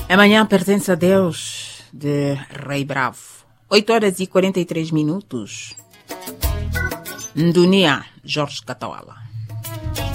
Amanhã pertence a Deus, de Rei Bravo. 8h43. Ndunia, Jorge Catawala.